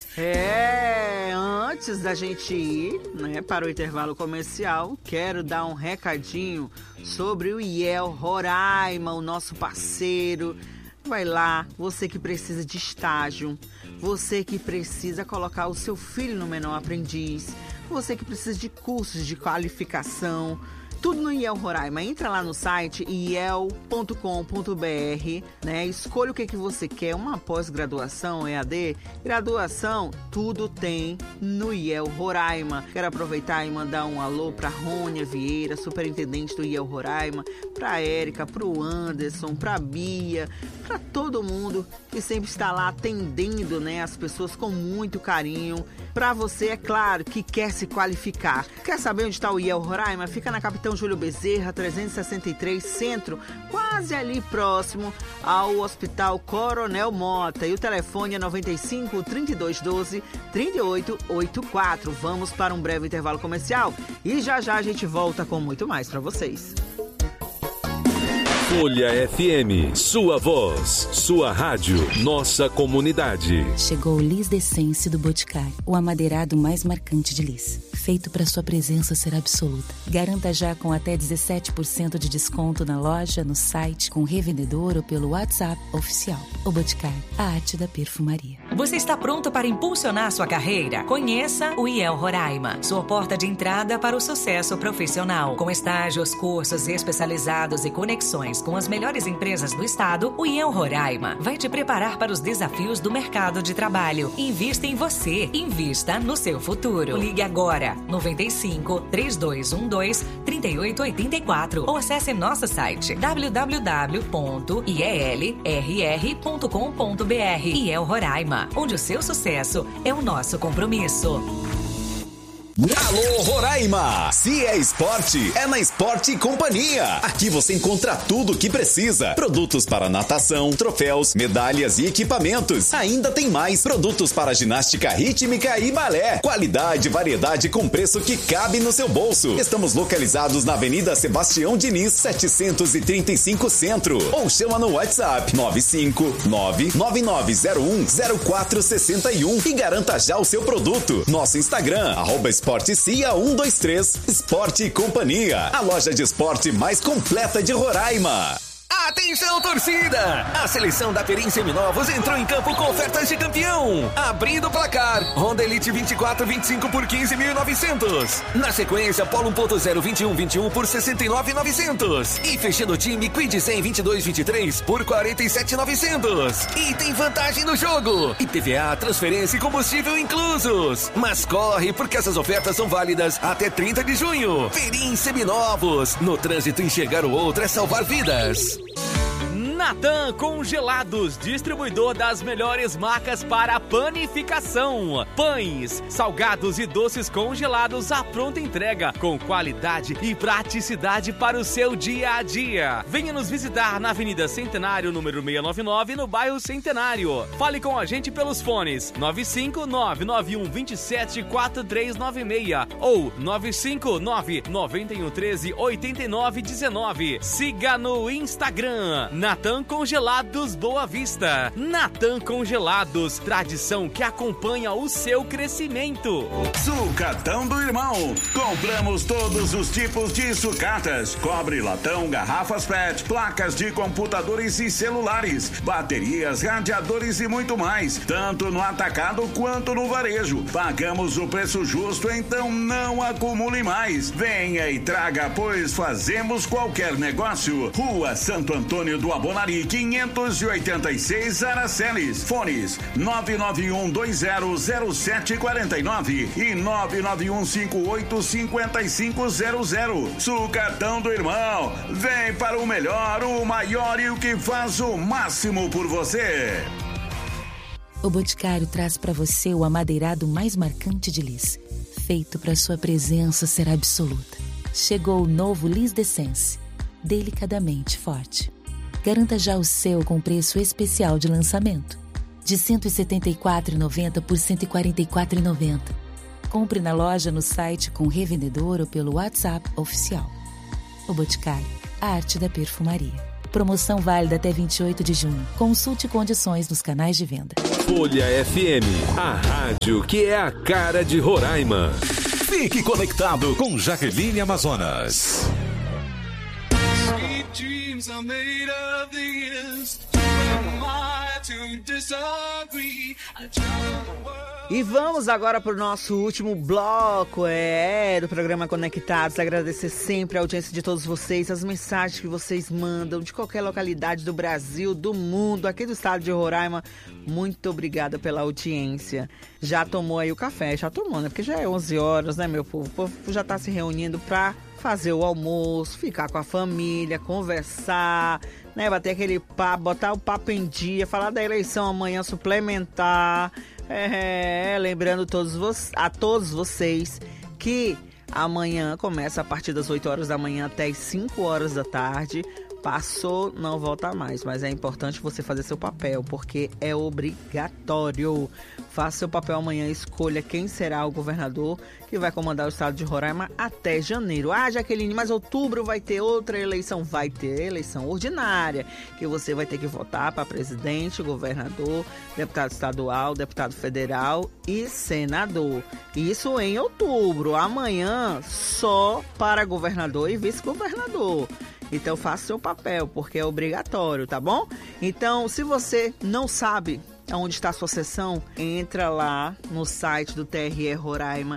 Antes da gente ir, para o intervalo comercial, quero dar um recadinho sobre o IEL Roraima, o nosso parceiro. Vai lá, você que precisa de estágio, você que precisa colocar o seu filho no menor aprendiz, você que precisa de cursos de qualificação, tudo no IEL Roraima. Entra lá no site iel.com.br, escolha o que você quer, uma pós-graduação, EAD, graduação, tudo tem no IEL Roraima. Quero aproveitar e mandar um alô para Rônia Vieira, superintendente do IEL Roraima, para Érica, para o Anderson, para Bia, para todo mundo que sempre está lá atendendo as pessoas com muito carinho. Para você, é claro, que quer se qualificar. Quer saber onde está o IEL Roraima? Fica na Capitão Júlio Bezerra, 363, Centro, quase ali próximo ao Hospital Coronel Mota. E o telefone é 95 3212 3884. Vamos para um breve intervalo comercial e já a gente volta com muito mais para vocês. Folha FM, sua voz, sua rádio, nossa comunidade. Chegou o Lis D'Essence do Boticário, o amadeirado mais marcante de Lis. Feito para sua presença ser absoluta. Garanta já com até 17% de desconto na loja, no site, com revendedor ou pelo WhatsApp oficial. O Boticário, a arte da perfumaria. Você está pronto para impulsionar sua carreira? Conheça o IEL Roraima, sua porta de entrada para o sucesso profissional. Com estágios, cursos especializados e conexões com as melhores empresas do estado, o IEL Roraima vai te preparar para os desafios do mercado de trabalho. Invista em você, invista no seu futuro. Ligue agora, 95 3212 3884 ou acesse nosso site www.ielrr.com.br. IEL Roraima, onde o seu sucesso é o nosso compromisso. Alô Roraima! Se é esporte, é na Esporte Companhia. Aqui você encontra tudo o que precisa. Produtos para natação, troféus, medalhas e equipamentos. Ainda tem mais produtos para ginástica rítmica e balé. Qualidade e variedade com preço que cabe no seu bolso. Estamos localizados na Avenida Sebastião Diniz, 735 Centro. Ou chama no WhatsApp 959-9901-0461 e garanta já o seu produto. Nosso Instagram, @esportecia123. Esporte e Companhia, a loja de esporte mais completa de Roraima. Atenção, torcida! A seleção da Perim Seminovos entrou em campo com ofertas de campeão. Abrindo o placar, Honda Elite 2425 por 15.900. Na sequência, Polo 1.0 2121 por 69.900. E fechando o time, Quid 100 2223 por 47.900. E tem vantagem no jogo. IPVA, transferência e combustível inclusos. Mas corre, porque essas ofertas são válidas até 30 de junho. Perim Seminovos. No trânsito, enxergar o outro é salvar vidas. Natan Congelados, distribuidor das melhores marcas para panificação. Pães, salgados e doces congelados à pronta entrega, com qualidade e praticidade para o seu dia a dia. Venha nos visitar na Avenida Centenário, número 699, no bairro Centenário. Fale com a gente pelos fones 95991274396 ou 95991138919. Siga no Instagram, Natan Congelados Boa Vista. Natan Congelados, tradição que acompanha o seu crescimento. Sucatão do Irmão. Compramos todos os tipos de sucatas: cobre, latão, garrafas PET, placas de computadores e celulares, baterias, radiadores e muito mais, tanto no atacado quanto no varejo. Pagamos o preço justo, então não acumule mais. Venha e traga, pois fazemos qualquer negócio. Rua Santo Antônio do Abonari, 586, Araceles. Fones 991200749 e 991585500. Sucatão do Irmão. Vem para o melhor, o maior e o que faz o máximo por você. O Boticário traz para você o amadeirado mais marcante de Lis, feito para sua presença ser absoluta. Chegou o novo Lis D'Essence, delicadamente forte. Garanta já o seu com preço especial de lançamento, de R$ 174,90 por R$ 144,90. Compre na loja, no site, com revendedor ou pelo WhatsApp oficial. O Boticário, a arte da perfumaria. Promoção válida até 28 de junho. Consulte condições nos canais de venda. Folha FM, a rádio que é a cara de Roraima. Fique conectado com Jaqueline Amazonas. E vamos agora para o nosso último bloco do programa Conectados. Agradecer sempre a audiência de todos vocês, as mensagens que vocês mandam de qualquer localidade do Brasil, do mundo, aqui do estado de Roraima. Muito obrigada pela audiência. Já tomou aí o café? Já tomou, né? Porque já é 11 horas, né, meu povo? O povo já está se reunindo para fazer o almoço, ficar com a família, conversar, né? Bater aquele papo, botar o papo em dia, falar da eleição amanhã suplementar. Lembrando a todos vocês que amanhã começa a partir das 8 horas da manhã até as 5 horas da tarde. Passou, não volta mais, mas é importante você fazer seu papel, porque é obrigatório. Faça seu papel amanhã, escolha quem será o governador que vai comandar o estado de Roraima até janeiro. Ah, Jaqueline, mas outubro vai ter outra eleição. Vai ter eleição ordinária, que você vai ter que votar para presidente, governador, deputado estadual, deputado federal e senador. Isso em outubro. Amanhã, só para governador e vice-governador. Então faça seu papel, porque é obrigatório, tá bom? Então, se você não sabe onde está a sua sessão, entra lá no site do TRE Roraima,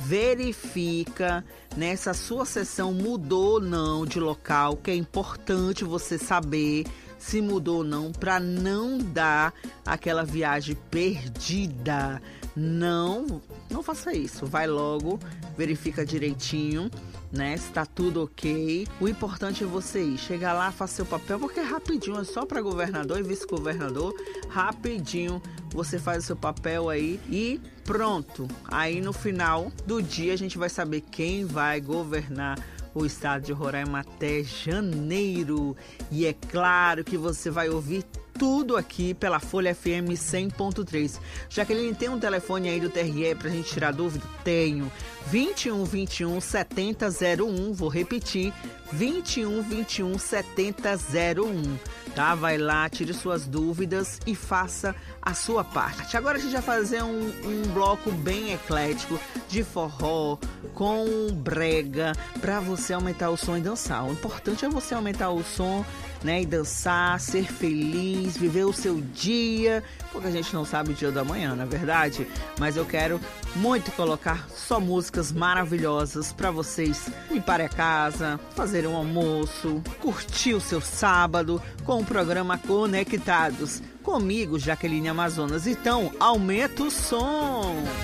verifica, né, se a sua sessão mudou ou não de local, que é importante você saber se mudou ou não, para não dar aquela viagem perdida. Não faça isso. Vai logo, verifica direitinho, né? Se tá tudo ok. O importante é você ir. Chega lá, faça seu papel, porque é rapidinho, é só para governador e vice-governador. Rapidinho você faz o seu papel aí e pronto. Aí no final do dia a gente vai saber quem vai governar o estado de Roraima até janeiro. E é claro que você vai ouvir tudo aqui pela Folha FM 100.3. Jaqueline, tem um telefone aí do TRE pra gente tirar dúvida? Tenho. 21 21 70 01. Vou repetir. 21 21 70 01. Tá? Vai lá, tire suas dúvidas e faça a sua parte. Agora a gente vai fazer um bloco bem eclético de forró com brega pra você aumentar o som e dançar. O importante é você aumentar o som, né, e dançar, ser feliz, viver o seu dia, porque a gente não sabe o dia da manhã, não é verdade? Mas eu quero muito colocar só músicas maravilhosas para vocês limparem a casa, fazerem um almoço, curtir o seu sábado com o programa Conectados. Comigo, Jaqueline Amazonas. Então, aumenta o som!